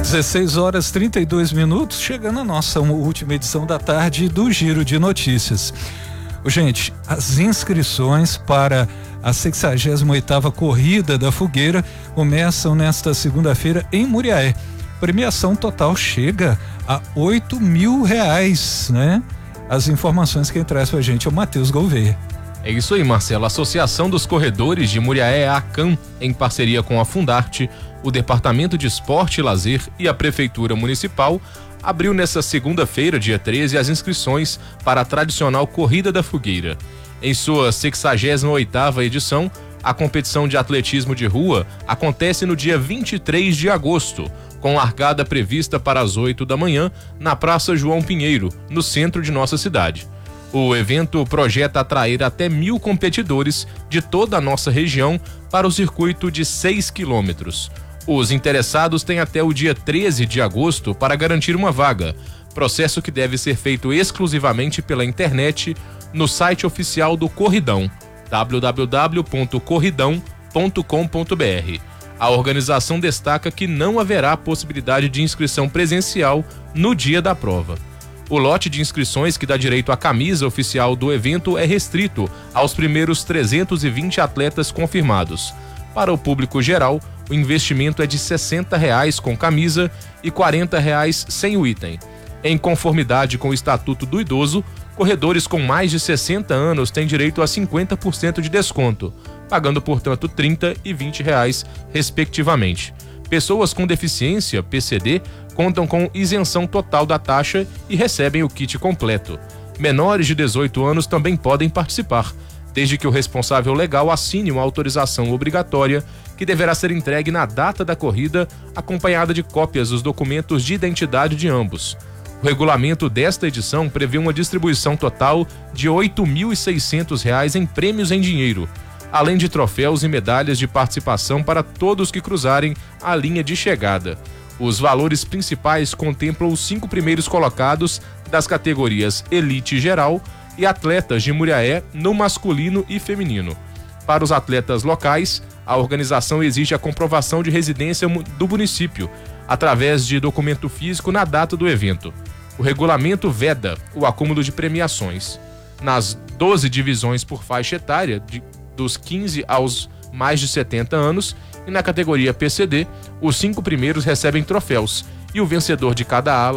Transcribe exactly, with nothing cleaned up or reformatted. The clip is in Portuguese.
dezesseis horas e trinta e dois minutos, chegando a nossa última edição da tarde do Giro de Notícias. Gente, as inscrições para a sexagésima oitava Corrida da Fogueira começam nesta segunda-feira em Muriaé. Premiação total chega a oito mil reais, né? As informações quem traz pra gente é o Matheus Gouveia. É isso aí, Marcelo. A Associação dos Corredores de Muriaé, a ACAM, em parceria com a Fundarte, o Departamento de Esporte e Lazer e a Prefeitura Municipal, abriu nesta segunda-feira, dia treze, as inscrições para a tradicional Corrida da Fogueira. Em sua sexagésima oitava edição, a competição de atletismo de rua acontece no dia vinte e três de agosto, com largada prevista para as oito da manhã na Praça João Pinheiro, no centro de nossa cidade. O evento projeta atrair até mil competidores de toda a nossa região para o circuito de seis quilômetros. Os interessados têm até o dia treze de agosto para garantir uma vaga, processo que deve ser feito exclusivamente pela internet no site oficial do Corridão, w w w ponto corridão ponto com ponto b r. A organização destaca que não haverá possibilidade de inscrição presencial no dia da prova. O lote de inscrições que dá direito à camisa oficial do evento é restrito aos primeiros trezentos e vinte atletas confirmados. Para o público geral, o investimento é de sessenta reais com camisa e quarenta reais sem o item. Em conformidade com o Estatuto do Idoso, corredores com mais de sessenta anos têm direito a cinquenta por cento de desconto, pagando, portanto, trinta e vinte reais, respectivamente. Pessoas com deficiência, P C D, contam com isenção total da taxa e recebem o kit completo. Menores de dezoito anos também podem participar, desde que o responsável legal assine uma autorização obrigatória que deverá ser entregue na data da corrida, acompanhada de cópias dos documentos de identidade de ambos. O regulamento desta edição prevê uma distribuição total de oito mil e seiscentos reais em prêmios em dinheiro, além de troféus e medalhas de participação para todos que cruzarem a linha de chegada. Os valores principais contemplam os cinco primeiros colocados das categorias Elite Geral e Atletas de Muriaé no masculino e feminino. Para os atletas locais, a organização exige a comprovação de residência do município, através de documento físico na data do evento. O regulamento veda o acúmulo de premiações. Nas doze divisões por faixa etária, de, dos quinze aos mais de setenta anos, e na categoria P C D, os cinco primeiros recebem troféus, e o vencedor de cada ala